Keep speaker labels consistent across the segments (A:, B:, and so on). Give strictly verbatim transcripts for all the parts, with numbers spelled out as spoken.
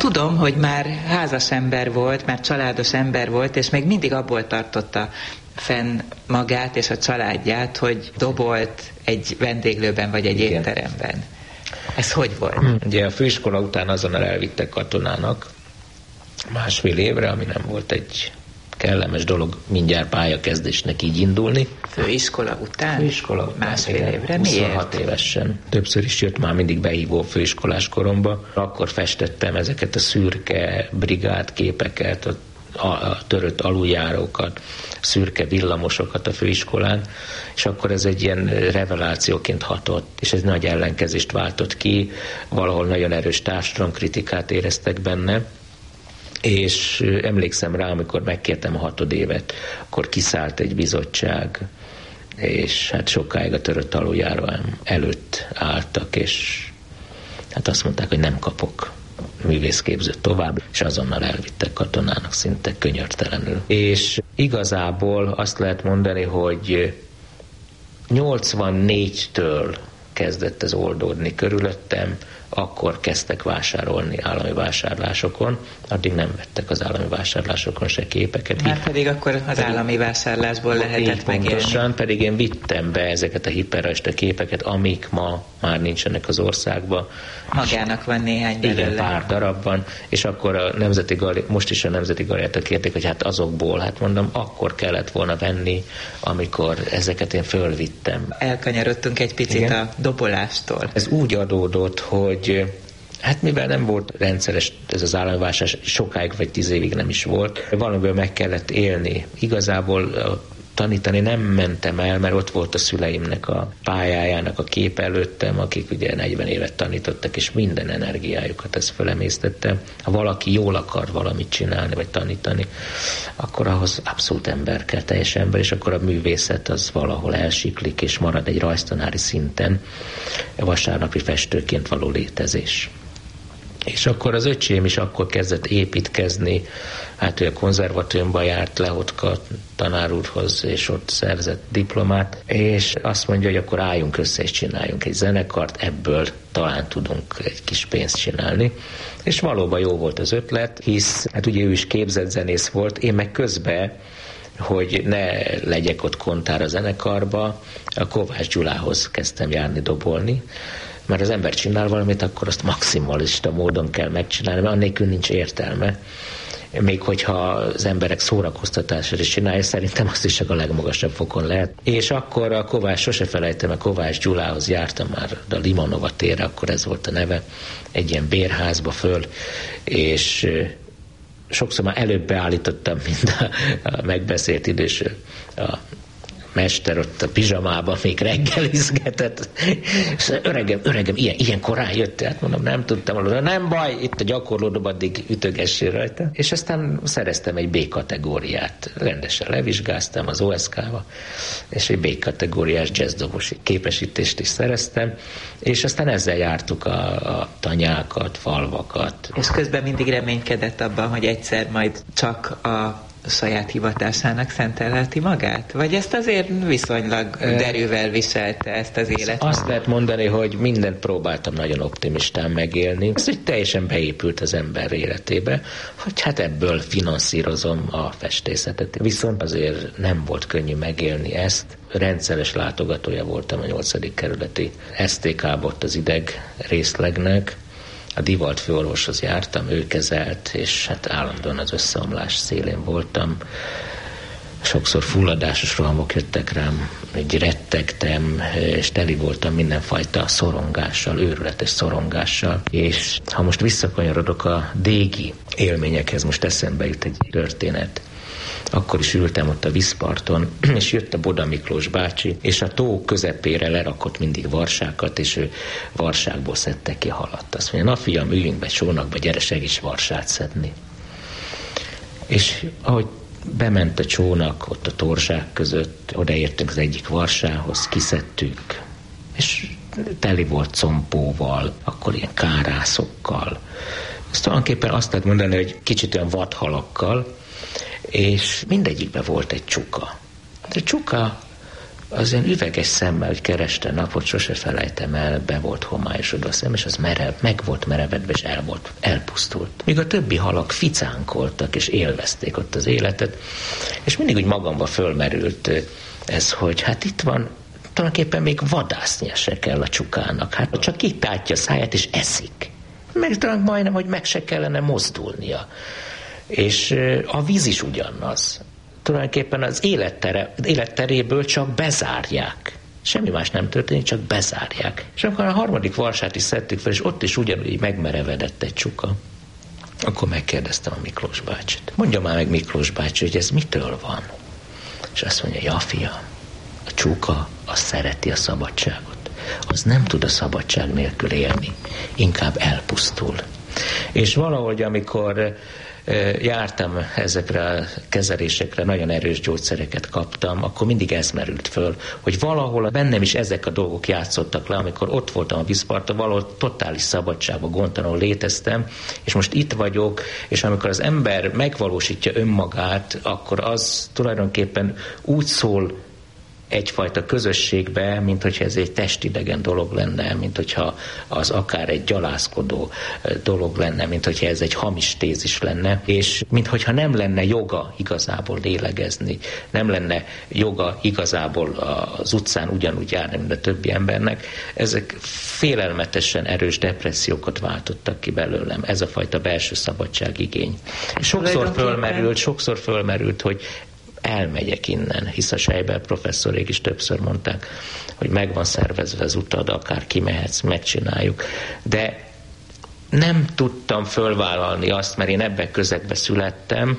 A: tudom, hogy már házas ember volt, már családos ember volt, és még mindig abból tartotta fenn magát és a családját, hogy dobolt egy vendéglőben vagy egy Igen. étteremben. Ez hogy volt?
B: Ugye a főiskola után azonnal elvittek katonának másfél évre, ami nem volt egy kellemes dolog mindjárt pályakezdésnek így indulni.
A: Főiskola után?
B: Főiskola után.
A: Másfél igen, évre? Miért?
B: huszonhat évesen. Többször is jött már mindig behívó főiskolás koromba. Akkor festettem ezeket a szürke brigádképeket, a, a törött aluljárókat, szürke villamosokat a főiskolán, és akkor ez egy ilyen revelációként hatott, és ez nagy ellenkezést váltott ki, valahol nagyon erős társadalomkritikát éreztek benne, és emlékszem rá, amikor megkértem a hatodévet, akkor kiszállt egy bizottság, és hát sokáig a törött aluljáró előtt álltak, és hát azt mondták, hogy nem kapok művészképzőt tovább, és azonnal elvittek katonának szinte könyörtelenül. És igazából azt lehet mondani, hogy nyolcvannégytől kezdett ez oldódni körülöttem, akkor kezdtek vásárolni állami vásárlásokon, addig nem vettek az állami vásárlásokon se képeket.
A: Már pedig akkor az pedig állami vásárlásból lehetett megélni.
B: Pontosan, pedig én vittem be ezeket a hiperrealista képeket, amik ma már nincsenek az országban.
A: Magának van néhány belőle.
B: Igen, pár darabban, és akkor a Nemzeti Galéria, most is a Nemzeti Galériától kérték, hogy hát azokból, hát mondom, akkor kellett volna venni, amikor ezeket én fölvittem.
A: Elkanyarodtunk egy picit Igen? a dobolástól.
B: Ez úgy adódott, hogy hát mivel nem volt rendszeres ez az állami vásárlás, sokáig vagy tíz évig nem is volt, valamiből meg kellett élni. Igazából tanítani nem mentem el, mert ott volt a szüleimnek a pályájának a kép előttem, akik ugye negyven évet tanítottak, és minden energiájukat ezt fölemésztette. Ha valaki jól akar valamit csinálni, vagy tanítani, akkor ahhoz abszolút ember kell, teljes ember, és akkor a művészet az valahol elsiklik, és marad egy rajztanári szinten vasárnapi festőként való létezés. És akkor az öcsém is akkor kezdett építkezni, hát ő a konzervatóriumba járt Lehotka tanár úrhoz, és ott szerzett diplomát, és azt mondja, hogy akkor álljunk össze és csináljunk egy zenekart, ebből talán tudunk egy kis pénzt csinálni. És valóban jó volt az ötlet, hisz hát ugye ő is képzett zenész volt, én meg közben, hogy ne legyek ott kontár a zenekarba, a Kovács Gyulához kezdtem járni dobolni, mert az ember csinál valamit, akkor azt maximalista módon kell megcsinálni, mert annélkül nincs értelme. Még hogyha az emberek szórakoztatásra is csinálja, szerintem azt is csak a legmagasabb fokon lehet. És akkor a Kovács, sose felejtem, a Kovács Gyulához jártam már a Limanova térre, akkor ez volt a neve, egy ilyen bérházba föl, és sokszor már előbb beállítottam, mint a, a megbeszélt idős a mester ott a pizsamában még reggelizgetett. Öregem, öregem, ilyen, ilyen korán jött, hát mondom, nem tudtam, mondom, nem baj, itt a gyakorlódom, addig ütögessél rajta. És aztán szereztem egy B-kategóriát. Rendesen levizsgáztam az o es ká-ba, és egy B-kategóriás jazzdobos képesítést is szereztem, és aztán ezzel jártuk a, a tanyákat, falvakat.
A: És közben mindig reménykedett abban, hogy egyszer majd csak a saját hivatásának szentelheti magát? Vagy ezt azért viszonylag derűvel viselte ezt az életet?
B: Azt lehet mondani, hogy mindent próbáltam nagyon optimistán megélni. Ez egy teljesen beépült az ember életébe, hogy hát ebből finanszírozom a festészetet. Viszont azért nem volt könnyű megélni ezt. Rendszeres látogatója voltam a nyolcadik kerületi es té ká-ba, ott az ideg részlegnek. A Divalt főorvoshoz jártam, ő kezelt, és hát állandóan az összeomlás szélén voltam. Sokszor fulladásos rohamok jöttek rám, így rettegtem, és teli voltam mindenfajta szorongással, őrületes szorongással. És ha most visszakanyarodok a dégi élményekhez, most eszembe jut egy történet. Akkor is ültem ott a vízparton, és jött a Boda Miklós bácsi, és a tó közepére lerakott mindig varsákat, és ő varságból szedte ki a halat. Azt mondja, na fiam, üljünk be csónakba, gyere, segíts varsát szedni. És ahogy bement a csónak ott a torzsák között, odaértünk az egyik varsához, kiszedtük, és teli volt combóval, akkor ilyen kárászokkal. Ezt tulajdonképpen azt lehet mondani, hogy kicsit olyan vadhalakkal, és mindegyikben volt egy csuka. A csuka az ilyen üveges szemmel, hogy kereste napot, sose felejtem el, be volt homályosodva a szem, és az merev, meg volt merevedve, és el volt, elpusztult. Míg a többi halak ficánkoltak, és élvezték ott az életet, és mindig úgy magamba fölmerült ez, hogy hát itt van, tulajdonképpen még vadásznia se kell a csukának. Hát csak kitátja a száját, és eszik. Meg talán majdnem, hogy meg se kellene mozdulnia. És a víz is ugyanaz. Tulajdonképpen az élettere, életteréből csak bezárják. Semmi más nem történik, csak bezárják. És amikor a harmadik varsát is szedtük fel, és ott is ugyanúgy megmerevedett egy csuka, akkor megkérdeztem a Miklós bácsit. Mondja már meg, Miklós bácsi, hogy ez mitől van? És azt mondja, ja fiam, a csuka az szereti a szabadságot. Az nem tud a szabadság nélkül élni. Inkább elpusztul. És valahogy, amikor jártam ezekre a kezelésekre, nagyon erős gyógyszereket kaptam, akkor mindig ez merült föl, hogy valahol bennem is ezek a dolgok játszottak le, amikor ott voltam a vízparton, valahol totális szabadságban, gondtalanul léteztem, és most itt vagyok, és amikor az ember megvalósítja önmagát, akkor az tulajdonképpen úgy szól egyfajta közösségbe, mint hogyha ez egy testidegen dolog lenne, mint hogyha az akár egy gyalázkodó dolog lenne, mint hogyha ez egy hamis tézis lenne, és mint hogyha nem lenne joga igazából lélegezni, nem lenne joga igazából az utcán ugyanúgy járni, mint a többi embernek. Ezek félelmetesen erős depressziókat váltottak ki belőlem, ez a fajta belső szabadságigény. Sokszor fölmerült, sokszor fölmerült, hogy elmegyek innen, hisz a Scheibel professzorék is többször mondták, hogy meg van szervezve az utad, akár kimehetsz, megcsináljuk. De nem tudtam fölvállalni azt, mert én ebben közegbe születtem,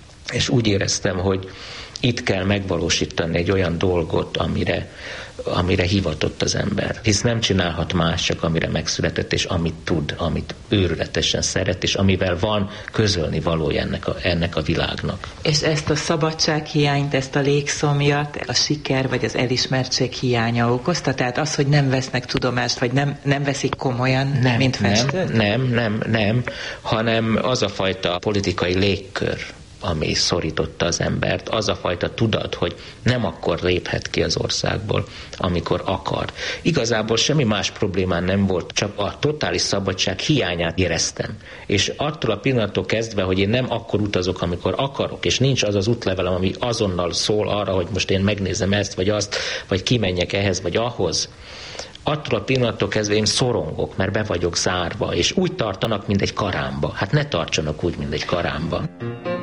B: és úgy éreztem, hogy itt kell megvalósítani egy olyan dolgot, amire, amire hivatott az ember. Hisz nem csinálhat más, csak amire megszületett, és amit tud, amit őrületesen szeret, és amivel van közölni valója ennek a, ennek a világnak.
A: És ezt a szabadsághiányt, ezt a légszomjat, a siker vagy az elismertség hiánya okozta? Tehát az, hogy nem vesznek tudomást, vagy nem, nem veszik komolyan,
B: nem,
A: mint festőt?
B: Nem, nem, nem, nem, hanem az a fajta politikai légkör, ami szorította az embert, az a fajta tudat, hogy nem akkor léphet ki az országból, amikor akar. Igazából semmi más problémán nem volt, csak a totális szabadság hiányát éreztem. És attól a pillanattól kezdve, hogy én nem akkor utazok, amikor akarok, és nincs az az útlevelem, ami azonnal szól arra, hogy most én megnézem ezt, vagy azt, vagy kimenjek ehhez, vagy ahhoz, attól a pillanattól kezdve én szorongok, mert be vagyok zárva, és úgy tartanak, mint egy karámba. Hát ne tartsanak úgy, mint egy karámba.